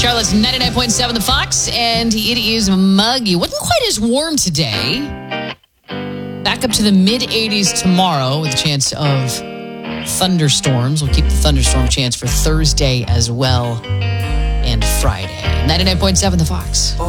Charlotte's 99.7 The Fox, and it is muggy. Wasn't quite as warm today. Back up to the mid-80s tomorrow with a chance of thunderstorms. We'll keep the thunderstorm chance for Thursday as well and Friday. 99.7 The Fox.